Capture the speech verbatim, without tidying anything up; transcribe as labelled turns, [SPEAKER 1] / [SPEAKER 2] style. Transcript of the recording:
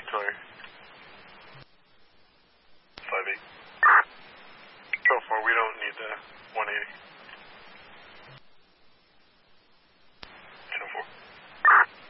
[SPEAKER 1] Victoria. five eight. Go for it. We don't need the one eighty.